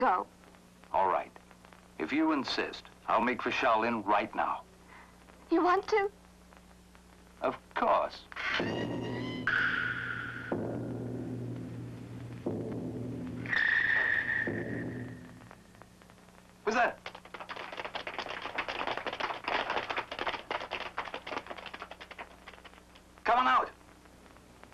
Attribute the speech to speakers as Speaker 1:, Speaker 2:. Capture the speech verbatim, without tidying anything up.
Speaker 1: Go.
Speaker 2: All right. If you insist, I'll make for Shaolin right now.
Speaker 1: You want to?
Speaker 2: Of course. What's that? Come on out.